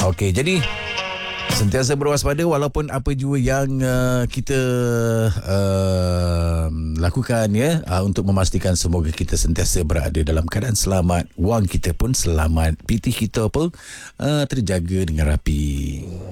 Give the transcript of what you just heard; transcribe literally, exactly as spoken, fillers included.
Okey, jadi sentiasa berwaspada walaupun apa jua yang uh, kita uh, lakukan ya, uh, untuk memastikan semoga kita sentiasa berada dalam keadaan selamat, wang kita pun selamat, P T kita pun uh, terjaga dengan rapi.